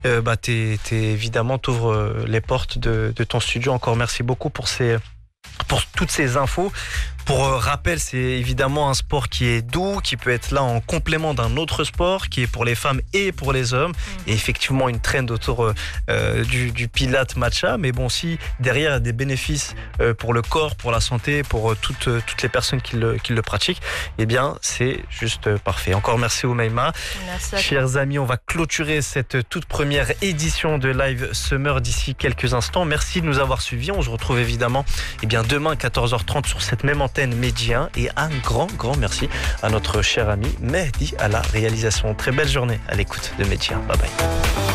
Évidemment, t'ouvres les portes de ton studio. Encore merci beaucoup pour toutes ces infos. Pour rappel, c'est évidemment un sport qui est doux, qui peut être là en complément d'un autre sport, qui est pour les femmes et pour les hommes. Et effectivement, une trend autour du Pilates matcha. Mais bon, si derrière, il y a des bénéfices pour le corps, pour la santé, pour toutes les personnes qui le pratiquent, eh bien, c'est juste parfait. Encore merci Oumaima. Merci à toi. Chers amis, on va clôturer cette toute première édition de Live Summer d'ici quelques instants. Merci de nous avoir suivis. On se retrouve évidemment demain 14h30 sur cette même antenne Média 1. Et un grand merci à notre cher ami Mehdi à la réalisation. Très belle journée à l'écoute de Média 1. Bye bye.